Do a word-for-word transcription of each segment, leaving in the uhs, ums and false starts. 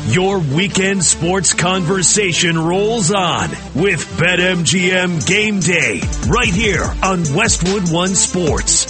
Your weekend sports conversation rolls on with BetMGM Game Day right here on Westwood One Sports.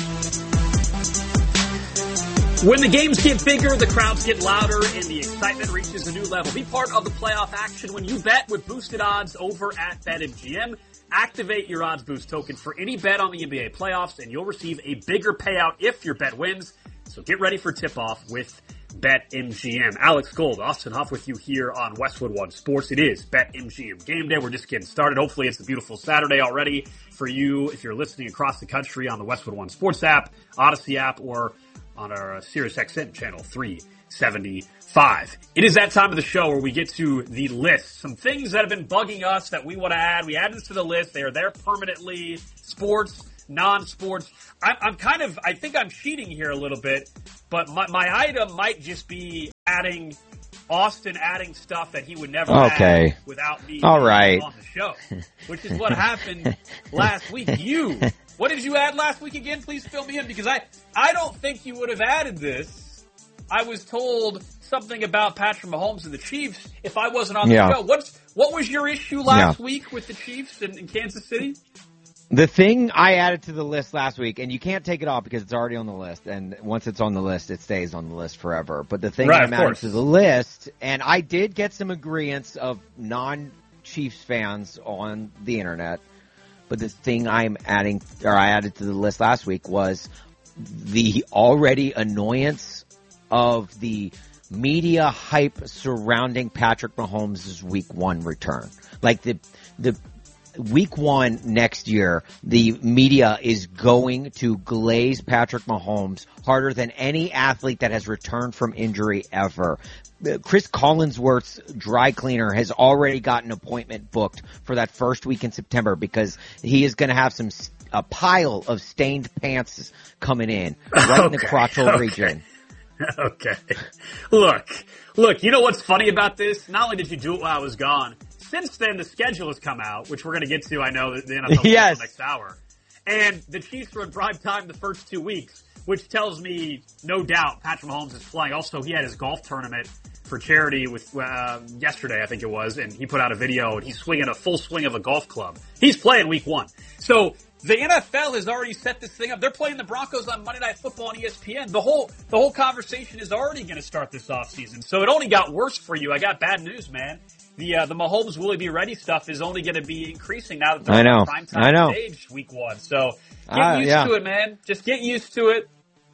When the games get bigger, the crowds get louder, and the excitement reaches a new level. Be part of the playoff action when you bet with boosted odds over at BetMGM. Activate your Odds Boost token for any bet on the N B A playoffs, and you'll receive a bigger payout if your bet wins. So get ready for tip-off with BetMGM. Alex Gold, Austin Huff with you here on Westwood One Sports. It is BetMGM Game Day. We're just getting started. Hopefully it's a beautiful Saturday already for you if you're listening across the country on the Westwood One Sports app, Odyssey app, or on our Sirius X M channel three seventy-five. It is that time of the show where we get to the list. Some things that have been bugging us that we want to add. We add this to the list. They are there permanently. Sports, non-sports. I'm, I'm kind of, I think I'm cheating here a little bit, but my, my item might just be adding, Austin adding stuff that he would never okay. add without me All right. on the show, which is what happened last week. You, what did you add last week again? Please fill me in, because I, I don't think you would have added this. I was told something about Patrick Mahomes and the Chiefs if I wasn't on the yeah. show. What's, what was your issue last yeah. week with the Chiefs in, in Kansas City? The thing I added to the list last week, and you can't take it off because it's already on the list, and once it's on the list, it stays on the list forever. But the thing right, I'm adding to the list, and I did get some agreements of non-Chiefs fans on the internet, but the thing I'm adding, or I added to the list last week, was the already annoyance of the media hype surrounding Patrick Mahomes' week one return. Like the, the, Week one next year, the media is going to glaze Patrick Mahomes harder than any athlete that has returned from injury ever. Chris Collinsworth's dry cleaner has already got an appointment booked for that first week in September because he is going to have some a pile of stained pants coming in right okay, in the crotchal okay. region. Okay. Look, look, you know what's funny about this? Not only did you do it while I was gone, since then, the schedule has come out, which we're going to get to, I know, the N F L yes. next hour. And the Chiefs were in prime time the first two weeks, which tells me, no doubt, Patrick Mahomes is playing. Also, he had his golf tournament for charity with uh, yesterday, I think it was, and he put out a video, and he's swinging a full swing of a golf club. He's playing week one. So the N F L has already set this thing up. They're playing the Broncos on Monday Night Football on E S P N. The whole the whole conversation is already going to start this offseason. So it only got worse for you. I got bad news, man. The uh, the Mahomes will he be ready stuff is only going to be increasing now that they're I know. on prime time I know. stage week one. So get uh, used yeah. to it, man. Just get used to it.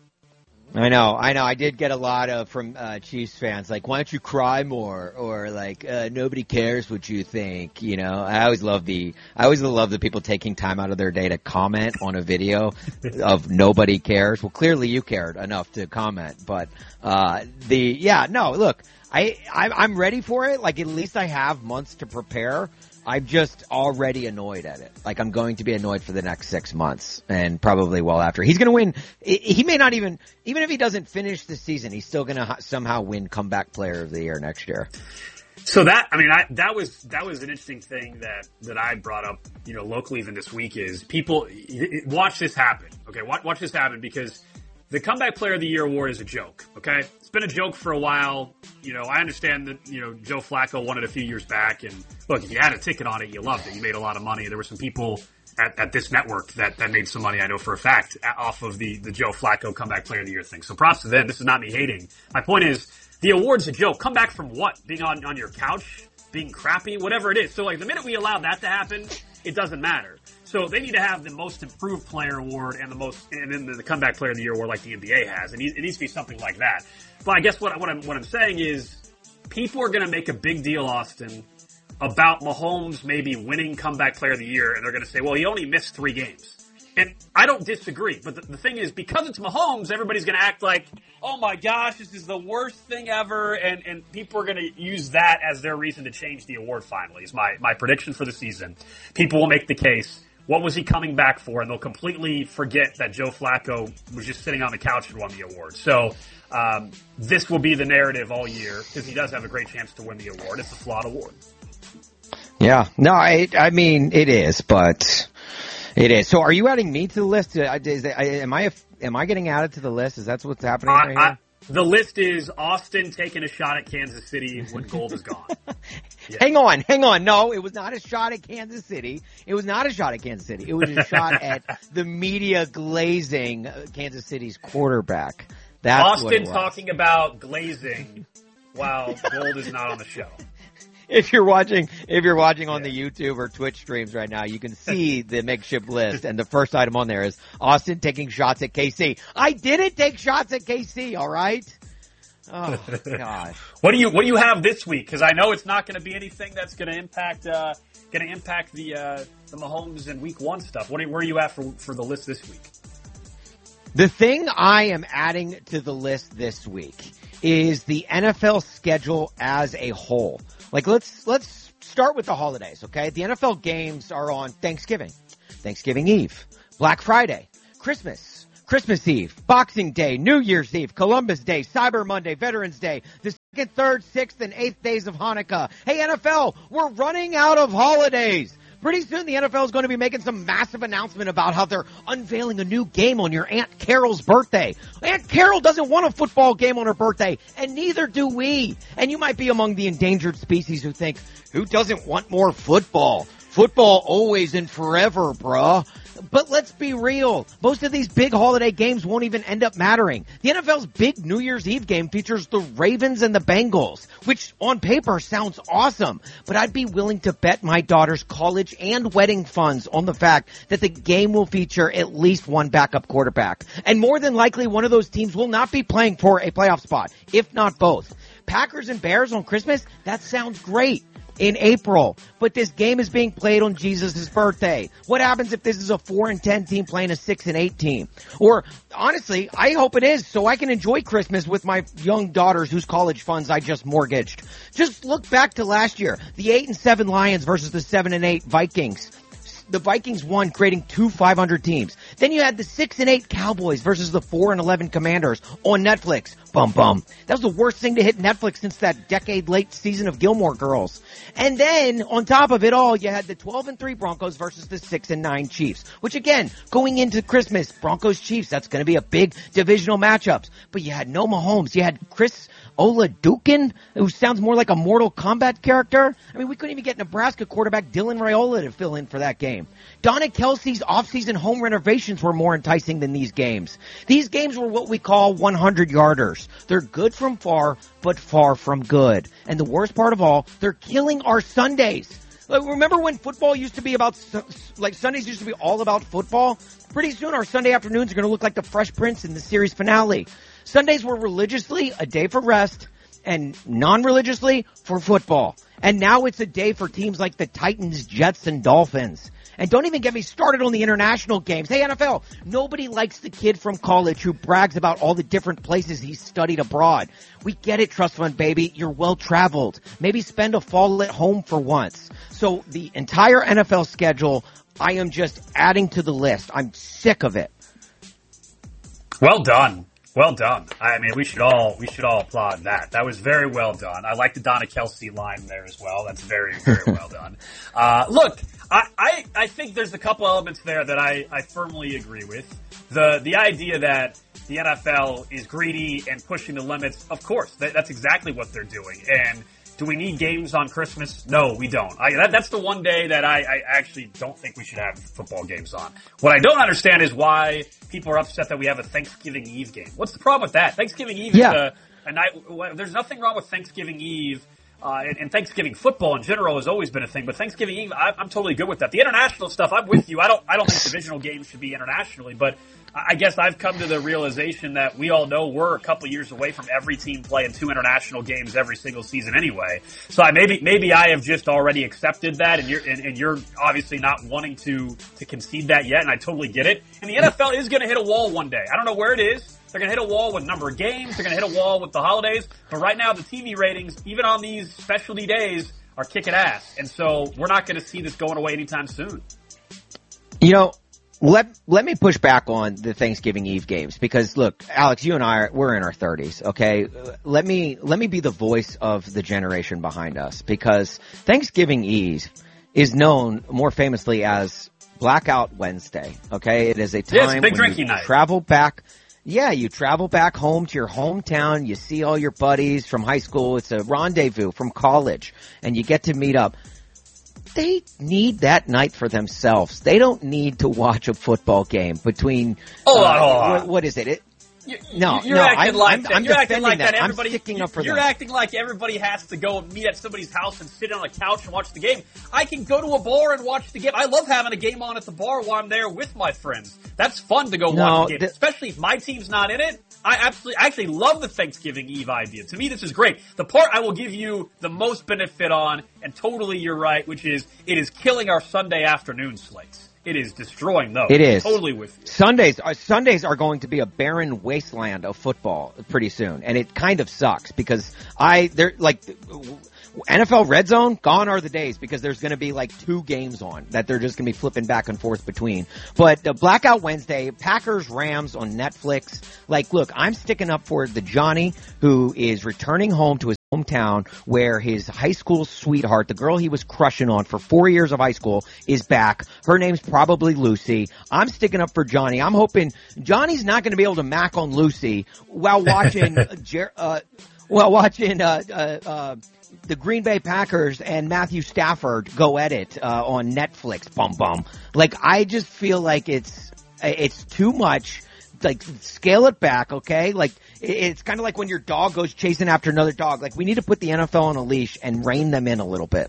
I know, I know. I did get a lot of from uh, Chiefs fans like, "Why don't you cry more?" or like, uh, "Nobody cares what you think." You know, I always love the I always love the people taking time out of their day to comment on a video of nobody cares. Well, clearly you cared enough to comment, but uh, the yeah, no, look. I, I, I'm ready for it. Like, at least I have months to prepare. I'm just already annoyed at it. Like, I'm going to be annoyed for the next six months and probably well after. He's going to win. He may not even, even if he doesn't finish the season, he's still going to somehow win comeback player of the year next year. So that, I mean, I, that was, that was an interesting thing that, that I brought up, you know, locally even this week is people, watch this happen. Okay. Watch, watch this happen because the comeback player of the year award is a joke. Okay. It's been a joke for a while. You know, I understand that, you know, Joe Flacco won it a few years back. And look, if you had a ticket on it, you loved it. You made a lot of money. There were some people at, at this network that, that made some money, I know for a fact, off of the, the Joe Flacco comeback player of the year thing. So props to them. This is not me hating. My point is the award's a joke. Come back from what? Being on, on your couch? Being crappy? Whatever it is. So like the minute we allow that to happen, it doesn't matter. So they need to have the most improved player award and the most, and then the comeback player of the year award like the N B A has. It needs, it needs to be something like that. But I guess what, what I'm, what I'm saying is people are going to make a big deal, Austin, about Mahomes maybe winning comeback player of the year. And they're going to say, well, he only missed three games. And I don't disagree. But the, the thing is, because it's Mahomes, everybody's going to act like, oh my gosh, this is the worst thing ever. And, and people are going to use that as their reason to change the award finally is my, my prediction for the season. People will make the case. What was he coming back for? And they'll completely forget that Joe Flacco was just sitting on the couch and won the award. So um, this will be the narrative all year because he does have a great chance to win the award. It's a flawed award. Yeah. No, I, I mean, it is, but it is. So are you adding me to the list? Is, is, am I am I getting added to the list? Is that what's happening I, right here? The list is Austin taking a shot at Kansas City when gold is gone. Yeah. Hang on, hang on. No, it was not a shot at Kansas City. It was not a shot at Kansas City. It was a shot at the media glazing Kansas City's quarterback. That's Austin what it was. Talking about glazing while gold is not on the show. If you're watching, if you're watching on the YouTube or Twitch streams right now, you can see the makeshift list, and the first item on there is Austin taking shots at K C. I didn't take shots at K C, all right? Oh gosh. What do you what do you have this week? Because I know it's not going to be anything that's going to impact uh, going to impact the uh, the Mahomes and Week One stuff. What are, where are you at for for the list this week? The thing I am adding to the list this week is the N F L schedule as a whole. Like, let's, let's start with the holidays, okay? The N F L games are on Thanksgiving, Thanksgiving Eve, Black Friday, Christmas, Christmas Eve, Boxing Day, New Year's Eve, Columbus Day, Cyber Monday, Veterans Day, the second, third, sixth, and eighth days of Hanukkah. Hey, N F L, we're running out of holidays. Pretty soon the N F L is going to be making some massive announcement about how they're unveiling a new game on your Aunt Carol's birthday. Aunt Carol doesn't want a football game on her birthday, and neither do we. And you might be among the endangered species who think, who doesn't want more football? Football always and forever, bruh. But let's be real. Most of these big holiday games won't even end up mattering. The N F L's big New Year's Eve game features the Ravens and the Bengals, which on paper sounds awesome. But I'd be willing to bet my daughter's college and wedding funds on the fact that the game will feature at least one backup quarterback. And more than likely, one of those teams will not be playing for a playoff spot, if not both. Packers and Bears on Christmas? That sounds great. In April, but this game is being played on Jesus' birthday. What happens if this is a four and ten team playing a six and eight team? Or honestly, I hope it is so I can enjoy Christmas with my young daughters whose college funds I just mortgaged. Just look back to last year, the eight and seven Lions versus the seven and eight Vikings. The Vikings won, creating two five hundred teams. Then you had the six and eight Cowboys versus the four and eleven Commanders on Netflix. Bum bum. That was the worst thing to hit Netflix since that decade-late season of Gilmore Girls. And then, on top of it all, you had the twelve and three Broncos versus the six and nine Chiefs. Which again, going into Christmas, Broncos-Chiefs, that's going to be a big divisional matchups. But you had no Mahomes. You had Chris Oladukin, who sounds more like a Mortal Kombat character. I mean, we couldn't even get Nebraska quarterback Dylan Raiola to fill in for that game. Donna Kelsey's offseason home renovations were more enticing than these games. These games were what we call hundred-yarders. They're good from far, but far from good. And the worst part of all, they're killing our Sundays. Like, remember when football used to be about, like Sundays used to be all about football? Pretty soon our Sunday afternoons are going to look like the Fresh Prince in the series finale. Sundays were religiously a day for rest and non-religiously for football. And now it's a day for teams like the Titans, Jets, and Dolphins. And don't even get me started on the international games. Hey, N F L, nobody likes the kid from college who brags about all the different places he's studied abroad. We get it, Trust Fund baby. You're well-traveled. Maybe spend a fall at home for once. So the entire N F L schedule, I am just adding to the list. I'm sick of it. Well done. Well done. I mean, we should all we should all applaud that. That was very well done. I like the Donna Kelsey line there as well. That's very, very well done. Uh, look, I, I, I think there's a couple elements there that I, I firmly agree with. The the idea that the N F L is greedy and pushing the limits, of course, that, that's exactly what they're doing. And do we need games on Christmas? No, we don't. I, that, that's the one day that I, I actually don't think we should have football games on. What I don't understand is why people are upset that we have a Thanksgiving Eve game. What's the problem with that? Thanksgiving Eve yeah. is a, a night. There's nothing wrong with Thanksgiving Eve. Uh, and, and Thanksgiving football in general has always been a thing, but Thanksgiving Eve, I, I'm totally good with that. The international stuff, I'm with you. I don't, I don't think divisional games should be internationally, but I guess I've come to the realization that we all know we're a couple years away from every team playing two international games every single season anyway. So I, maybe, maybe I have just already accepted that, and you're, and, and you're obviously not wanting to, to concede that yet, and I totally get it. And the N F L is going to hit a wall one day. I don't know where it is. They're going to hit a wall with number of games. They're going to hit a wall with the holidays. But right now, the T V ratings, even on these specialty days, are kicking ass. And so we're not going to see this going away anytime soon. You know, let let me push back on the Thanksgiving Eve games because, look, Alex, you and I, are, we're in our thirties, okay? Let me let me be the voice of the generation behind us because Thanksgiving Eve is known more famously as Blackout Wednesday, okay? It is a time yeah, it's a big when drinking you night. travel back. Yeah, you travel back home to your hometown. You see all your buddies from high school. It's a rendezvous from college, and you get to meet up. They need that night for themselves. They don't need to watch a football game between. Oh, uh, oh, what, what is it? it You, no, you're no, acting I'm, like I'm, that. I'm You're acting defending like that. that. I'm Everybody, sticking up for you're them. acting like everybody has to go meet at somebody's house and sit on a couch and watch the game. I can go to a bar and watch the game. I love having a game on at the bar while I'm there with my friends. That's fun to go No, watch the game, th- especially if my team's not in it. I absolutely, I actually love the Thanksgiving Eve idea. To me, this is great. The part I will give you the most benefit on, and totally you're right, which is it is killing our Sunday afternoon slates. It is destroying those. It is. Totally with you. Sundays, uh, Sundays are going to be a barren wasteland of football pretty soon, and it kind of sucks because I they're like N F L Red Zone. Gone are the days because there's going to be like two games on that they're just going to be flipping back and forth between. But uh, Blackout Wednesday, Packers Rams on Netflix. Like, look, I'm sticking up for the Johnny who is returning home to his hometown where his high school sweetheart, the girl he was crushing on for four years of high school, is back. Her name's probably Lucy. I'm sticking up for Johnny. I'm hoping Johnny's not going to be able to mac on Lucy while watching, uh, while watching, uh, uh, uh, the Green Bay Packers and Matthew Stafford go at it, uh, on Netflix. Bum bum. Like, I just feel like it's, it's too much. Like, scale it back, okay? Like, it's kind of like when your dog goes chasing after another dog. Like, we need to put the N F L on a leash and rein them in a little bit.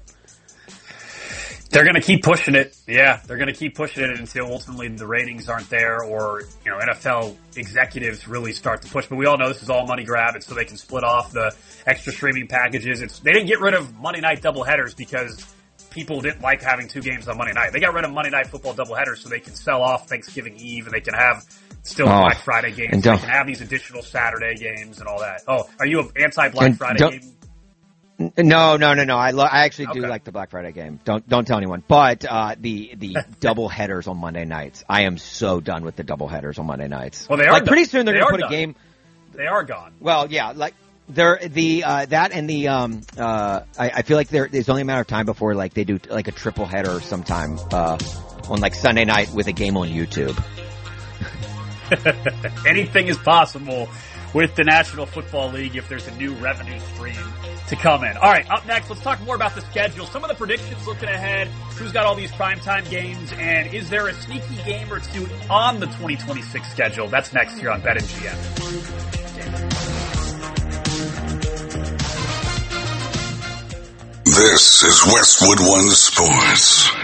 They're going to keep pushing it. Yeah, they're going to keep pushing it until ultimately the ratings aren't there or, you know, N F L executives really start to push. But we all know this is all money grab. It's so they can split off the extra streaming packages. It's, they didn't get rid of Monday night doubleheaders because people didn't like having two games on Monday night. They got rid of Monday night football doubleheaders so they can sell off Thanksgiving Eve and they can have still oh, Black Friday games. They can have these additional Saturday games and all that. Oh, are you an anti-Black Friday game? No, no, no, no. I lo- I actually do Okay. like the Black Friday game. Don't don't tell anyone. But uh the the double headers on Monday nights. I am so done with the double headers on Monday nights. Well, they are like done. pretty soon they're They gonna are put done. a game. They are gone. Well, yeah, like they're the uh that and the um uh I, I feel like there there's only a matter of time before like they do like a triple header sometime uh on like Sunday night with a game on YouTube. Anything is possible with the National Football League if there's a new revenue stream to come in. All right, up next, let's talk more about the schedule. Some of the predictions looking ahead. Who's got all these primetime games? And is there a sneaky game or two on the twenty twenty-six schedule? That's next here on BetMGM. This is Westwood One Sports.